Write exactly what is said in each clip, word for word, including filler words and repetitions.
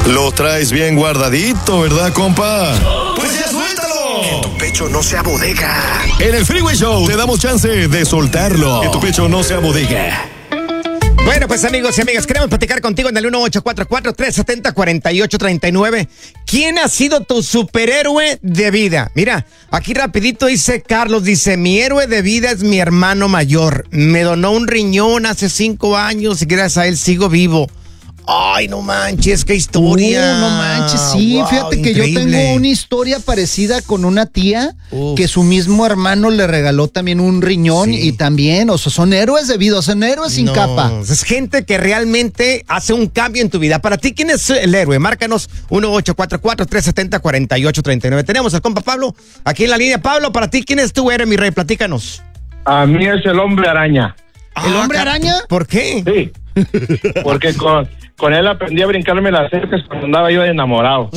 Lo traes bien guardadito, ¿verdad, compa? Pues ya suéltalo. Que tu pecho no sea bodega. En el Freeway Show te damos chance de soltarlo. Que tu pecho no sea bodega. Bueno, pues amigos y amigas, queremos platicar contigo en el uno ocho cuatro cuatro, tres siete cero, cuatro ocho tres nueve. ¿Quién ha sido tu superhéroe de vida? Mira, aquí rapidito dice Carlos, dice, mi héroe de vida es mi hermano mayor. Me donó un riñón hace cinco años y gracias a él sigo vivo. Ay, no manches, qué historia. Uh, no manches, sí, wow, fíjate que increíble. Yo tengo una historia parecida con una tía Uf. que su mismo hermano le regaló también un riñón sí. y también, o sea, son héroes de vida, son héroes sin no, capa. Es gente que realmente hace un cambio en tu vida. Para ti, ¿quién es el héroe? Márcanos uno ocho cuatro cuatro, tres siete cero, cuatro ocho tres nueve. Tenemos al compa Pablo aquí en la línea. Pablo, para ti, ¿quién es tu héroe, mi rey? Platícanos. A mí es el hombre araña. ¿El ah, hombre araña? ¿Por qué? Sí, porque con... Con él aprendí a brincarme las cercas cuando andaba yo enamorado.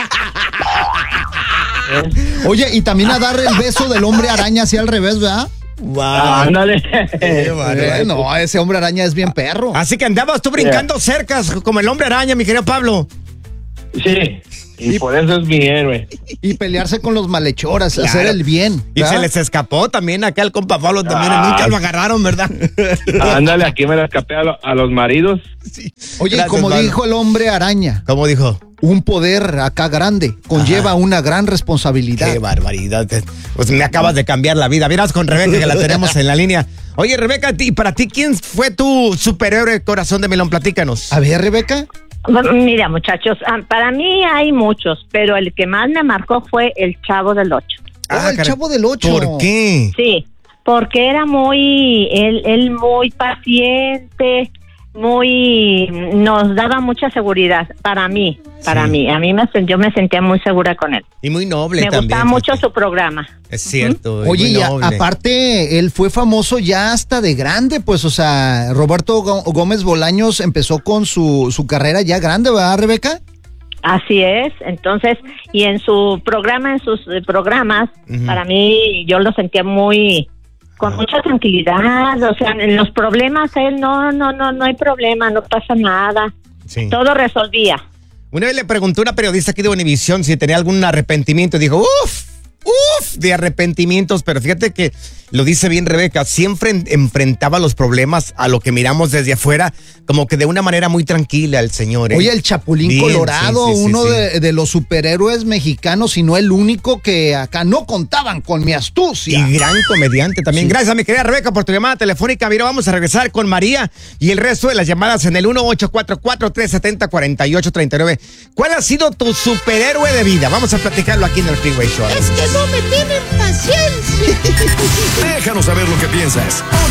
Oye, y también a dar el beso del hombre araña así al revés, ¿verdad? Wow. Ah, ándale. Eh, no, ese hombre araña es bien perro. Así que andabas tú brincando yeah. cercas como el hombre araña, mi querido Pablo. Sí. Y, y por eso es mi héroe. Y pelearse con los malhechores, claro. hacer el bien. Y ¿verdad? Se les escapó también acá el compa Pablo también. Ah. Nunca lo agarraron, ¿verdad? Ándale, aquí me la escapé a, lo, a los maridos. Sí. Oye, gracias, como Pablo. Dijo el hombre araña. ¿Cómo dijo? Un poder acá grande conlleva Ajá. una gran responsabilidad. Qué barbaridad. Pues me acabas de cambiar la vida. Miras con Rebeca que la tenemos en la línea. Oye, Rebeca, ¿y para ti quién fue tu superhéroe corazón de melón? Platícanos. A ver, Rebeca. Mira, muchachos, para mí hay muchos, pero el que más me marcó fue el Chavo del Ocho. Ah, el Chavo del Ocho. ¿Por qué? Sí, porque era muy, él, él muy paciente, muy, nos daba mucha seguridad para mí, para sí. mí. A mí me, yo me sentía muy segura con él. Y muy noble me también. Me gustaba mucho su programa. Es cierto. Uh-huh. Oye, y a, aparte, él fue famoso ya hasta de grande, pues, o sea, Roberto Gómez Bolaños empezó con su, su carrera ya grande, ¿verdad, Rebeca? Así es, entonces, y en su programa, en sus eh, programas, uh-huh. para mí, yo lo sentía muy... con mucha tranquilidad, o sea, en los problemas él no, no, no, no hay problema, no pasa nada, sí. todo resolvía. Una vez le preguntó a una periodista aquí de Univisión si tenía algún arrepentimiento, dijo, uff, uff, de arrepentimientos, pero fíjate que lo dice bien Rebeca, siempre en, enfrentaba los problemas a lo que miramos desde afuera, como que de una manera muy tranquila el señor. ¿eh? Oye, el Chapulín bien, Colorado, sí, sí, uno sí, sí. De, de los superhéroes mexicanos, y no el único que acá no contaban con mi astucia. Y gran comediante también. Sí. Gracias, mi querida Rebeca, por tu llamada telefónica. Mira, vamos a regresar con María y el resto de las llamadas en el uno ocho cuatro cuatro, tres siete cero, cuatro ocho tres nueve. ¿Cuál ha sido tu superhéroe de vida? Vamos a platicarlo aquí en el Freeway Show. Es que no me tienen paciencia. Déjanos saber lo que piensas.